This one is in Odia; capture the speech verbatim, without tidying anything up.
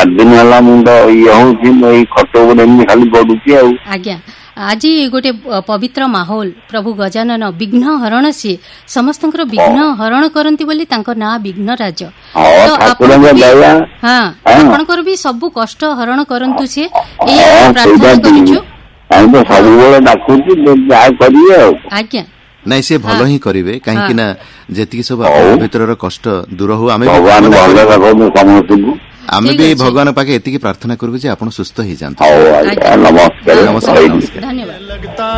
ଚାରି ଦିନ ହେଲା ମୁଣ୍ଡ ଇଏ ହଉଛି, ଏଇ ଖଟ ଉପରେ ଏମିତି ଖାଲି ଗଡୁଛି ଆଉ। ଆଜ୍ଞା, ଆଜି ଗୋଟେ ପବିତ୍ର ମାହୋଲ, ପ୍ରଭୁ ଗଜାନନ ବିଘ୍ନ ହରଣ, ସିଏ ସମସ୍ତଙ୍କର ବିଘ୍ନ ହରଣ କରନ୍ତି ବୋଲି ତାଙ୍କ ନାଁ ବିଘ୍ନରାଜ। ହଁ, ଆପଣଙ୍କର ବି ସବୁ କଷ୍ଟ ହରଣ କରନ୍ତୁ ସିଏ, ଏଇ ପ୍ରାର୍ଥନା କରିଛୁ। ଆମେ ତ ସବୁବେଳେ ଡାକୁଛୁ, ଯାହା କରିବେ ଆଉ। ଆଜ୍ଞା, ନାଇଁ ସେ ଭଲ ହିଁ କରିବେ, କାହିଁକି ନା ଯେତିକି ସବୁ ଭିତରର କଷ୍ଟ ଦୂର ହଉ, ଆମେ ଆମେ ବି ଭଗବାନ ପାଖେ ଏତିକି ପ୍ରାର୍ଥନା କରିବୁ ଯେ ଆପଣ ସୁସ୍ଥ ହେଇଯାଆନ୍ତୁ। ନମସ୍କାର, ଧନ୍ୟବାଦ।